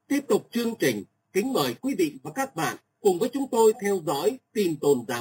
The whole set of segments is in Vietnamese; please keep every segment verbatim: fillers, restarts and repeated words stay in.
Tiếp tục chương trình, kính mời quý vị và các bạn cùng với chúng tôi theo dõi tin tôn giáo.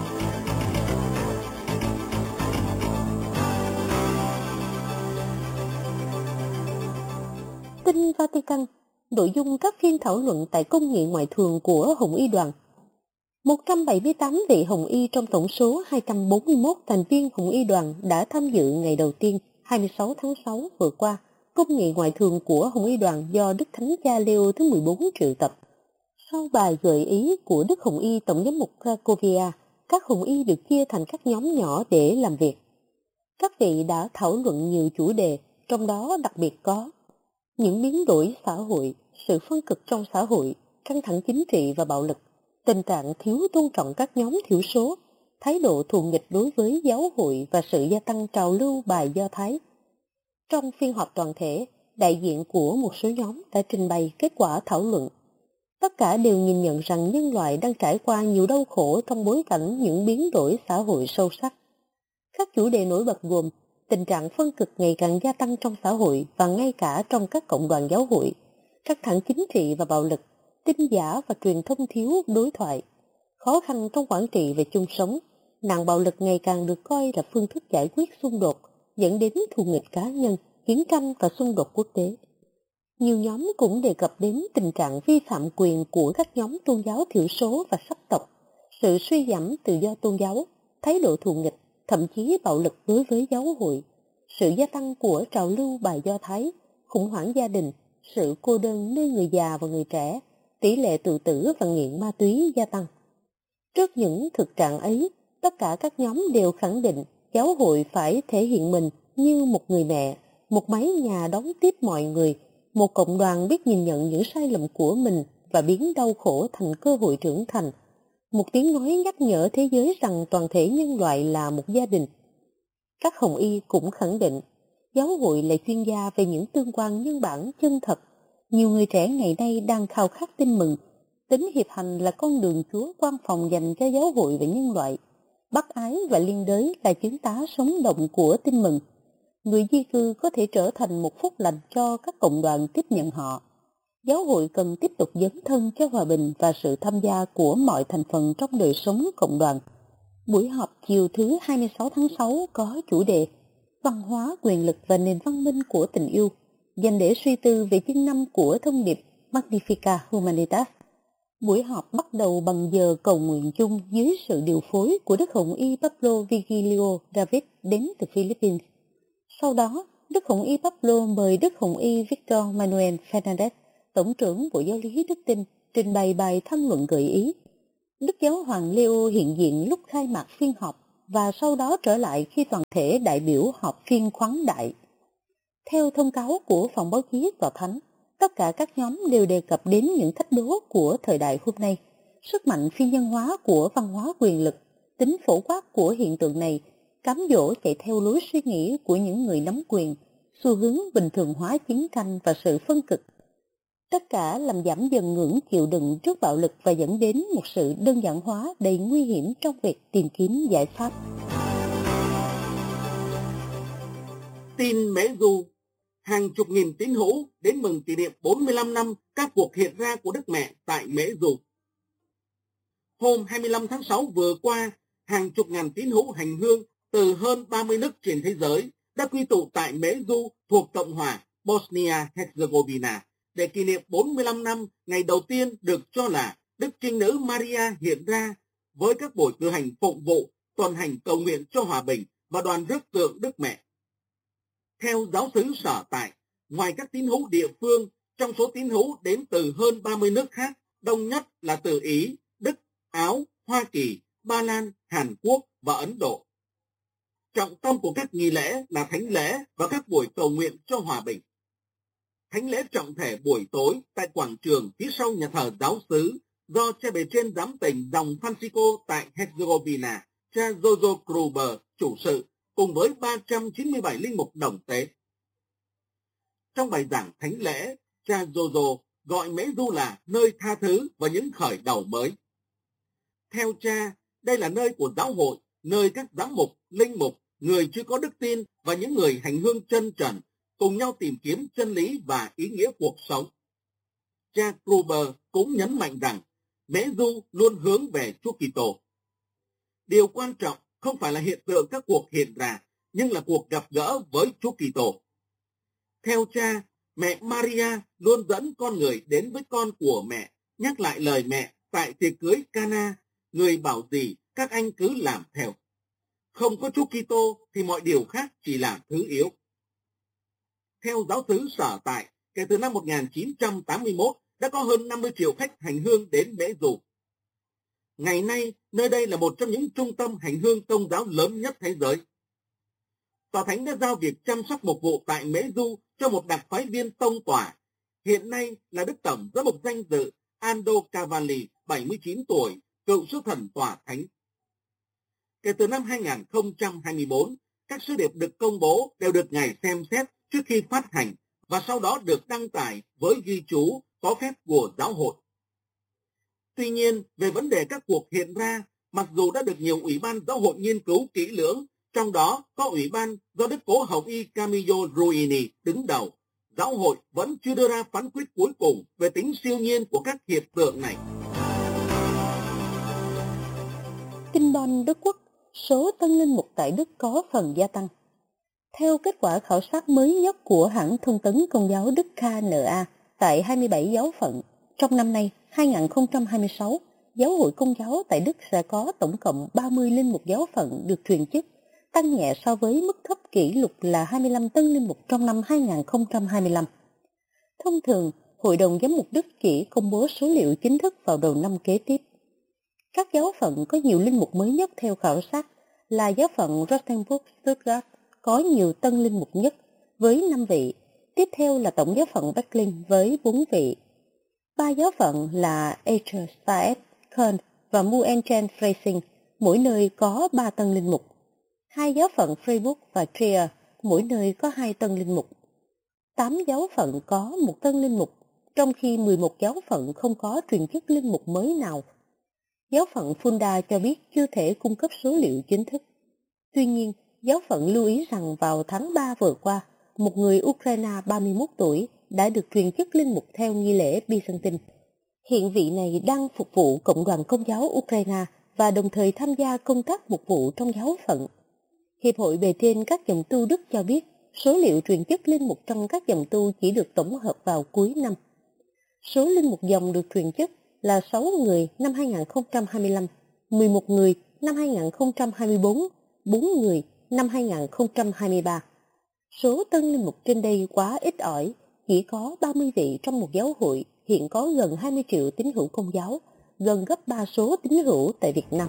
Tin Vatican, nội dung các phiên thảo luận tại Công nghị Ngoại thường của Hồng Y đoàn. một trăm bảy mươi tám vị Hồng Y trong tổng số hai trăm bốn mươi mốt thành viên Hồng Y đoàn đã tham dự ngày đầu tiên hai mươi sáu tháng sáu vừa qua Công nghị Ngoại thường của Hồng Y đoàn do Đức Thánh Cha Leo thứ mười bốn triệu tập. Sau bài gợi ý của Đức Hồng Y Tổng giám mục Cracovia, các Hồng Y được chia thành các nhóm nhỏ để làm việc. Các vị đã thảo luận nhiều chủ đề, trong đó đặc biệt có những biến đổi xã hội, sự phân cực trong xã hội, căng thẳng chính trị và bạo lực, tình trạng thiếu tôn trọng các nhóm thiểu số, thái độ thù nghịch đối với giáo hội và sự gia tăng trào lưu bài Do Thái. Trong phiên họp toàn thể, đại diện của một số nhóm đã trình bày kết quả thảo luận. Tất cả đều nhìn nhận rằng nhân loại đang trải qua nhiều đau khổ trong bối cảnh những biến đổi xã hội sâu sắc. Các chủ đề nổi bật gồm tình trạng phân cực ngày càng gia tăng trong xã hội và ngay cả trong các cộng đoàn giáo hội, căng thẳng chính trị và bạo lực, tin giả và truyền thông thiếu đối thoại, khó khăn trong quản trị và chung sống, nạn bạo lực ngày càng được coi là phương thức giải quyết xung đột, dẫn đến thù nghịch cá nhân, chiến tranh và xung đột quốc tế. Nhiều nhóm cũng đề cập đến tình trạng vi phạm quyền của các nhóm tôn giáo thiểu số và sắc tộc, sự suy giảm tự do tôn giáo, thái độ thù nghịch, thậm chí bạo lực đối với giáo hội, sự gia tăng của trào lưu bài Do Thái, khủng hoảng gia đình, sự cô đơn nơi người già và người trẻ, tỷ lệ tự tử và nghiện ma túy gia tăng. Trước những thực trạng ấy, tất cả các nhóm đều khẳng định giáo hội phải thể hiện mình như một người mẹ, một mái nhà đón tiếp mọi người, một cộng đoàn biết nhìn nhận những sai lầm của mình và biến đau khổ thành cơ hội trưởng thành, một tiếng nói nhắc nhở thế giới rằng toàn thể nhân loại là một gia đình. Các Hồng Y cũng khẳng định giáo hội là chuyên gia về những tương quan nhân bản chân thật. Nhiều người trẻ ngày nay đang khao khát tin mừng. Tính hiệp hành là con đường Chúa quan phòng dành cho giáo hội và nhân loại. Bác ái và liên đới là chứng tá sống động của tin mừng. Người di cư có thể trở thành một phúc lành cho các cộng đoàn tiếp nhận họ. Giáo hội cần tiếp tục dấn thân cho hòa bình và sự tham gia của mọi thành phần trong đời sống cộng đoàn. Buổi họp chiều thứ hai mươi sáu tháng sáu có chủ đề Văn hóa, quyền lực và nền văn minh của tình yêu, dành để suy tư về chương năm của thông điệp Magnificat Humanitas. Buổi họp bắt đầu bằng giờ cầu nguyện chung dưới sự điều phối của Đức Hồng Y Pablo Vigilio David đến từ Philippines. Sau đó, Đức Hồng Y Pablo mời Đức Hồng Y Victor Manuel Fernandez, Tổng trưởng Bộ Giáo lý Đức Tin, trình bày bài tham luận gợi ý. Đức Giáo hoàng Leo hiện diện lúc khai mạc phiên họp và sau đó trở lại khi toàn thể đại biểu họp phiên khoáng đại. Theo thông cáo của phòng báo chí Tòa Thánh, tất cả các nhóm đều đề cập đến những thách đố của thời đại hôm nay, sức mạnh phi nhân hóa của văn hóa quyền lực, tính phổ quát của hiện tượng này, cám dỗ chạy theo lối suy nghĩ của những người nắm quyền, xu hướng bình thường hóa chiến tranh và sự phân cực. Tất cả làm giảm dần ngưỡng chịu đựng trước bạo lực và dẫn đến một sự đơn giản hóa đầy nguy hiểm trong việc tìm kiếm giải pháp. Tin Mễ Du, hàng chục nghìn tín hữu đến mừng kỷ niệm bốn mươi lăm năm các cuộc hiện ra của Đức Mẹ tại Mễ Du. Hôm hai mươi lăm tháng sáu vừa qua, hàng chục ngàn tín hữu hành hương từ hơn ba mươi nước trên thế giới đã quy tụ tại Mễ Du thuộc Cộng hòa Bosnia-Herzegovina để kỷ niệm bốn mươi lăm năm ngày đầu tiên được cho là Đức Trinh Nữ Maria hiện ra với các buổi cử hành phụng vụ, tuần hành cầu nguyện cho hòa bình và đoàn rước tượng Đức Mẹ. Theo giáo xứ sở tại, ngoài các tín hữu địa phương, trong số tín hữu đến từ hơn ba mươi nước khác, đông nhất là từ Ý, Đức, Áo, Hoa Kỳ, Ba Lan, Hàn Quốc và Ấn Độ. Trọng tâm của các nghi lễ là thánh lễ và các buổi cầu nguyện cho hòa bình. Thánh lễ trọng thể buổi tối tại quảng trường phía sau nhà thờ giáo xứ do cha bề trên giám tỉnh dòng Francisco tại Herzegovina, cha Jojo Gruber chủ sự, cùng với ba trăm chín mươi bảy linh mục đồng tế. Trong bài giảng thánh lễ, cha Jojo gọi Mễ Du là nơi tha thứ và những khởi đầu mới. Theo cha, đây là nơi của giáo hội, nơi các giám mục, linh mục, người chưa có đức tin và những người hành hương chân trần cùng nhau tìm kiếm chân lý và ý nghĩa cuộc sống. cha Gruber cũng nhấn mạnh rằng Mễ Du luôn hướng về Chúa Kitô. Điều quan trọng không phải là hiện tượng các cuộc hiện ra, nhưng là cuộc gặp gỡ với Chúa Kitô. Theo cha, mẹ Maria luôn dẫn con người đến với con của mẹ, nhắc lại lời mẹ tại tiệc cưới Cana, người bảo gì các anh cứ làm theo. Không có Chúa Kitô thì mọi điều khác chỉ là thứ yếu. Theo giáo xứ Sở Tại, kể từ năm một nghìn chín trăm tám mươi mốt đã có hơn năm mươi triệu khách hành hương đến Mễ Du. Ngày nay, nơi đây là một trong những trung tâm hành hương tôn giáo lớn nhất thế giới. Tòa Thánh đã giao việc chăm sóc mục vụ tại Mễ Du cho một đặc phái viên tông tòa, hiện nay là Đức Tổng giám mục danh dự Aldo Cavalli, bảy mươi chín tuổi, cựu sứ thần Tòa Thánh. Kể từ năm hai nghìn không trăm hai mươi tư, các sứ điệp được công bố đều được Ngài xem xét trước khi phát hành và sau đó được đăng tải với ghi chú có phép của giáo hội. Tuy nhiên, về vấn đề các cuộc hiện ra, mặc dù đã được nhiều ủy ban giáo hội nghiên cứu kỹ lưỡng, trong đó có ủy ban do Đức Cố Hồng Y Camillo Ruini đứng đầu, giáo hội vẫn chưa đưa ra phán quyết cuối cùng về tính siêu nhiên của các hiện tượng này. Kinh Bonn, Đức Quốc, số tân linh mục tại Đức có phần gia tăng. Theo kết quả khảo sát mới nhất của hãng thông tấn Công giáo Đức ca en a tại hai mươi bảy giáo phận, trong năm nay hai nghìn không trăm hai mươi sáu, giáo hội Công giáo tại Đức sẽ có tổng cộng ba mươi linh mục giáo phận được truyền chức, tăng nhẹ so với mức thấp kỷ lục là hai mươi lăm tân linh mục trong năm hai nghìn không trăm hai mươi lăm. Thông thường, Hội đồng Giám mục Đức chỉ công bố số liệu chính thức vào đầu năm kế tiếp. Các giáo phận có nhiều linh mục mới nhất theo khảo sát là giáo phận Rothenburg-Stuttgart có nhiều tân linh mục nhất với năm vị, tiếp theo là tổng giáo phận Berlin với bốn vị. Ba giáo phận là Eichstätt, Köln và Münchenfreising, mỗi nơi có ba tân linh mục. Hai giáo phận Freiburg và Trier, mỗi nơi có hai tân linh mục. Tám giáo phận có một tân linh mục, trong khi mười một giáo phận không có truyền chức linh mục mới nào. Giáo phận Fulda cho biết chưa thể cung cấp số liệu chính thức. Tuy nhiên, giáo phận lưu ý rằng vào tháng ba vừa qua, một người Ukraine ba mươi mốt tuổi đã được truyền chức linh mục theo nghi lễ Byzantine. Hiện vị này đang phục vụ Cộng đoàn Công giáo Ukraine và đồng thời tham gia công tác mục vụ trong giáo phận. Hiệp hội bề trên các dòng tu Đức cho biết số liệu truyền chức linh mục trong các dòng tu chỉ được tổng hợp vào cuối năm. Số linh mục dòng được truyền chức là sáu người năm hai nghìn không trăm hai mươi lăm, mười một người năm hai nghìn không trăm hai mươi tư, bốn người năm hai nghìn không trăm hai mươi ba. Số tân linh mục trên đây quá ít ỏi, chỉ có ba mươi vị trong một giáo hội, hiện có gần hai mươi triệu tín hữu Công giáo, gần gấp ba số tín hữu tại Việt Nam.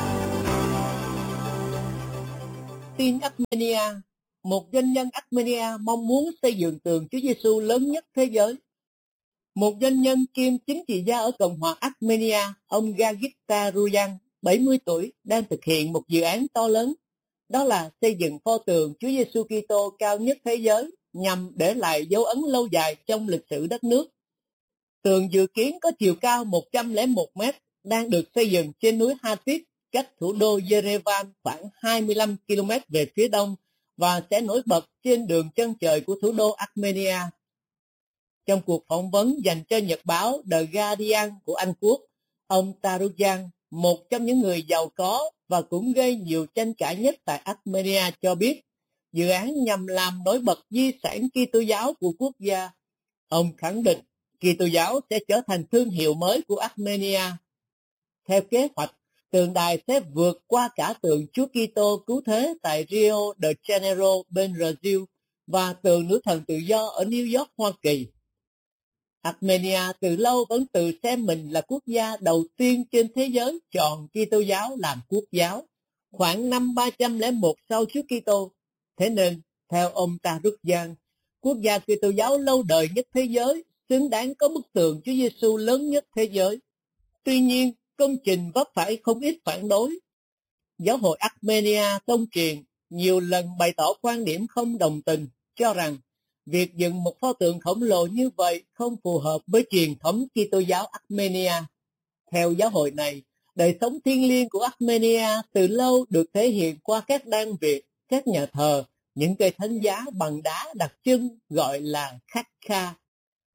Tin Armenia, một doanh nhân Armenia mong muốn xây dựng tượng Chúa Giêsu lớn nhất thế giới. Một doanh nhân kiêm chính trị gia ở Cộng hòa Armenia, ông Gagik Taruyan, bảy mươi tuổi, đang thực hiện một dự án to lớn, đó là xây dựng pho tượng Chúa Giêsu Kitô cao nhất thế giới nhằm để lại dấu ấn lâu dài trong lịch sử đất nước. Tượng dự kiến có chiều cao một trăm lẻ một mét, đang được xây dựng trên núi Hatip, cách thủ đô Yerevan khoảng hai mươi lăm ki lô mét về phía đông và sẽ nổi bật trên đường chân trời của thủ đô Armenia. Trong cuộc phỏng vấn dành cho nhật báo The Guardian của Anh Quốc, ông Taruyan, một trong những người giàu có và cũng gây nhiều tranh cãi nhất tại Armenia, cho biết dự án nhằm làm nổi bật di sản Kitô giáo của quốc gia. Ông khẳng định Kitô giáo sẽ trở thành thương hiệu mới của Armenia. Theo kế hoạch, tượng đài sẽ vượt qua cả tượng Chúa Kitô cứu thế tại Rio de Janeiro bên Brazil và tượng nữ thần tự do ở New York, Hoa Kỳ. Armenia từ lâu vẫn tự xem mình là quốc gia đầu tiên trên thế giới chọn Kitô giáo làm quốc giáo, khoảng năm ba trăm lẻ một sau Chúa Kitô. Thế nên, theo ông Taruyan, quốc gia Kitô giáo lâu đời nhất thế giới xứng đáng có bức tượng Chúa Giêsu lớn nhất thế giới. Tuy nhiên, công trình vấp phải không ít phản đối. Giáo hội Armenia tông truyền nhiều lần bày tỏ quan điểm không đồng tình, cho rằng việc dựng một pho tượng khổng lồ như vậy không phù hợp với truyền thống Kitô giáo Armenia. Theo giáo hội này, đời sống thiêng liêng của Armenia từ lâu được thể hiện qua các đan viện, các nhà thờ, những cây thánh giá bằng đá đặc trưng gọi là khắc kha.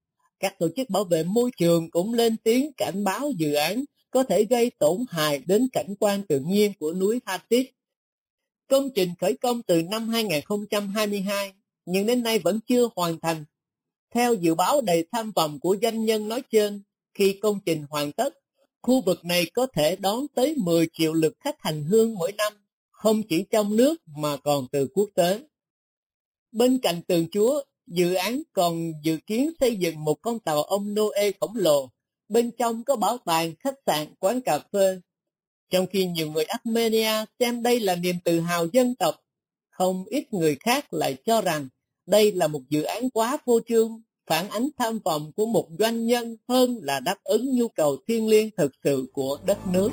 Các tổ chức bảo vệ môi trường cũng lên tiếng cảnh báo dự án có thể gây tổn hại đến cảnh quan tự nhiên của núi Tharsis. Công trình khởi công từ năm hai nghìn không trăm hai mươi hai, nhưng đến nay vẫn chưa hoàn thành. Theo dự báo đầy tham vọng của doanh nhân nói trên, khi công trình hoàn tất, khu vực này có thể đón tới mười triệu lượt khách hành hương mỗi năm, không chỉ trong nước mà còn từ quốc tế. Bên cạnh tượng Chúa, dự án còn dự kiến xây dựng một con tàu ông Noe khổng lồ, bên trong có bảo tàng, khách sạn, quán cà phê. Trong khi nhiều người Armenia xem đây là niềm tự hào dân tộc, không ít người khác lại cho rằng đây là một dự án quá vô trương, phản ánh tham vọng của một doanh nhân hơn là đáp ứng nhu cầu thiêng liêng thực sự của đất nước.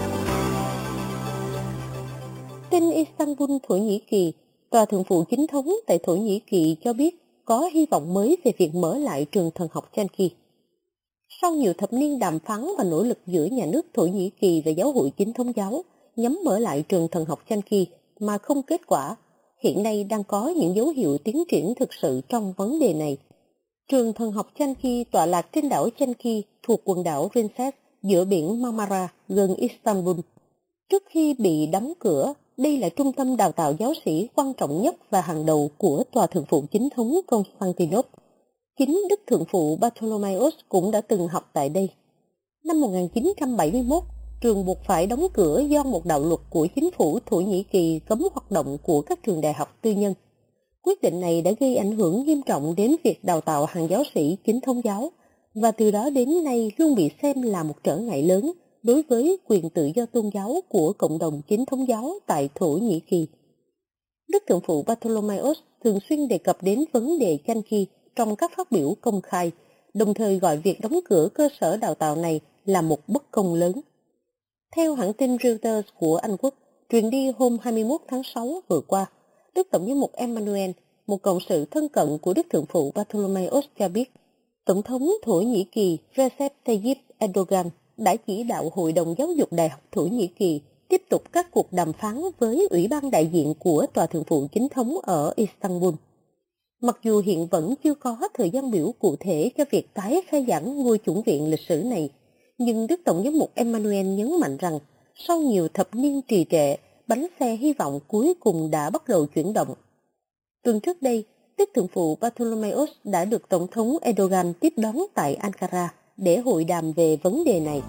Tin Istanbul, Thổ Nhĩ Kỳ, Tòa Thượng phụ Chính thống tại Thổ Nhĩ Kỳ cho biết có hy vọng mới về việc mở lại trường thần học Chanki. Sau nhiều thập niên đàm phán và nỗ lực giữa nhà nước Thổ Nhĩ Kỳ và Giáo hội Chính thống giáo nhằm mở lại trường thần học Chanki mà không kết quả, hiện nay đang có những dấu hiệu tiến triển thực sự trong vấn đề này. Trường thần học Chanki tọa lạc trên đảo Chanki thuộc quần đảo Princess giữa biển Marmara gần Istanbul. Trước khi bị đóng cửa, đây là trung tâm đào tạo giáo sĩ quan trọng nhất và hàng đầu của Tòa Thượng phụ Chính thống Constantinople. Chính Đức Thượng phụ Bartholomeus cũng đã từng học tại đây. Năm một nghìn chín trăm bảy mươi mốt, trường buộc phải đóng cửa do một đạo luật của chính phủ Thổ Nhĩ Kỳ cấm hoạt động của các trường đại học tư nhân. Quyết định này đã gây ảnh hưởng nghiêm trọng đến việc đào tạo hàng giáo sĩ chính thống giáo, và từ đó đến nay luôn bị xem là một trở ngại lớn đối với quyền tự do tôn giáo của cộng đồng chính thống giáo tại Thổ Nhĩ Kỳ. Đức Thượng phụ Bartholomeus thường xuyên đề cập đến vấn đề Chanki trong các phát biểu công khai, đồng thời gọi việc đóng cửa cơ sở đào tạo này là một bất công lớn. Theo hãng tin Reuters của Anh Quốc, truyền đi hôm hai mươi mốt tháng sáu vừa qua, Đức Tổng giám mục Emmanuel, một cộng sự thân cận của Đức Thượng phụ Bartholomeus cho biết, Tổng thống Thổ Nhĩ Kỳ Recep Tayyip Erdogan đã chỉ đạo Hội đồng Giáo dục Đại học Thổ Nhĩ Kỳ tiếp tục các cuộc đàm phán với Ủy ban đại diện của Tòa Thượng phụ Chính thống ở Istanbul. Mặc dù hiện vẫn chưa có thời gian biểu cụ thể cho việc tái khai giảng ngôi chủng viện lịch sử này, nhưng Đức Tổng giám mục Emmanuel nhấn mạnh rằng sau nhiều thập niên trì trệ, bánh xe hy vọng cuối cùng đã bắt đầu chuyển động. Tuần trước đây, Đức Thượng phụ Bartholomeus đã được Tổng thống Erdogan tiếp đón tại Ankara để hội đàm về vấn đề này.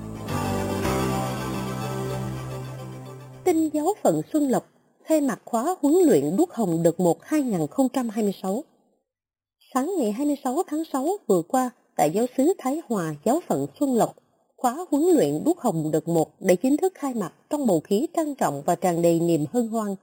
Tin giáo phận Xuân Lộc khai mạc khóa huấn luyện đuốc hồng đợt một hai nghìn không trăm hai mươi sáu. Sáng ngày hai mươi sáu tháng sáu vừa qua, tại giáo xứ Thái Hòa, giáo phận Xuân Lộc, khóa huấn luyện đuốc hồng đợt một đã chính thức khai mạc trong bầu khí trang trọng và tràn đầy niềm hân hoan.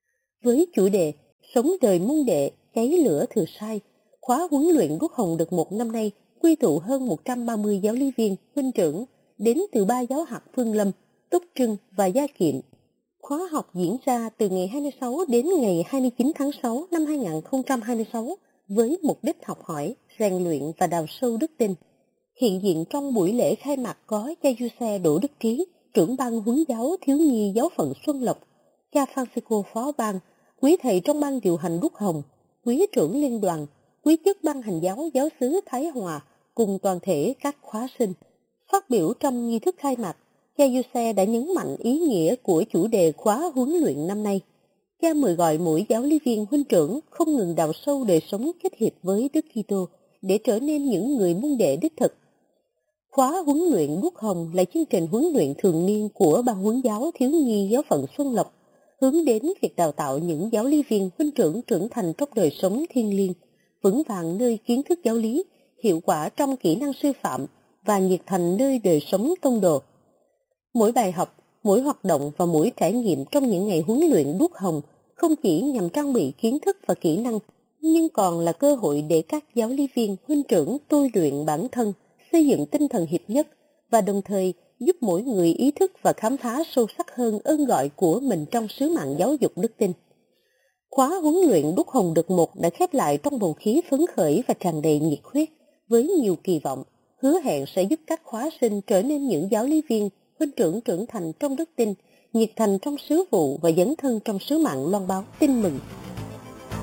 Với chủ đề Sống đời môn đệ, cháy lửa thừa sai, khóa huấn luyện đuốc hồng đợt một năm nay quy tụ hơn một trăm ba mươi giáo lý viên, huynh trưởng đến từ ba giáo hạt Phương Lâm, Túc Trưng và Gia Kiệm. Khóa học diễn ra từ ngày hai mươi sáu đến ngày hai mươi chín tháng sáu năm hai nghìn không trăm hai mươi sáu với mục đích học hỏi, rèn luyện và đào sâu đức tin. Hiện diện trong buổi lễ khai mạc có cha Giuse Đỗ Đức Trí, trưởng ban huấn giáo thiếu nhi giáo phận Xuân Lộc, cha Francisco phó ban, quý thầy trong ban điều hành đuốc hồng, quý trưởng liên đoàn, quý chức ban hành giáo giáo xứ Thái Hòa cùng toàn thể các khóa sinh. Phát biểu trong nghi thức khai mạc, cha Giuse đã nhấn mạnh ý nghĩa của chủ đề khóa huấn luyện năm nay. Cha mời gọi mỗi giáo lý viên huynh trưởng không ngừng đào sâu đời sống kết hiệp với Đức Kitô để trở nên những người môn đệ đích thực. Khóa huấn luyện đuốc hồng là chương trình huấn luyện thường niên của ban huấn giáo thiếu nhi giáo phận Xuân Lộc, hướng đến việc đào tạo những giáo lý viên huynh trưởng trưởng thành trong đời sống thiêng liêng, vững vàng nơi kiến thức giáo lý, hiệu quả trong kỹ năng sư phạm và nhiệt thành nơi đời sống tông đồ. Mỗi bài học, mỗi hoạt động và mỗi trải nghiệm trong những ngày huấn luyện đuốc hồng không chỉ nhằm trang bị kiến thức và kỹ năng, nhưng còn là cơ hội để các giáo lý viên huynh trưởng tôi luyện bản thân, xây dựng tinh thần hiệp nhất và đồng thời giúp mỗi người ý thức và khám phá sâu sắc hơn ơn gọi của mình trong sứ mạng giáo dục đức tin. Khóa huấn luyện đuốc hồng đợt một đã khép lại trong bầu khí phấn khởi và tràn đầy nhiệt huyết, với nhiều kỳ vọng, hứa hẹn sẽ giúp các khóa sinh trở nên những giáo lý viên huynh trưởng trưởng thành trong đức tin, nhiệt thành trong sứ vụ và dấn thân trong sứ mạng loan báo tin mừng.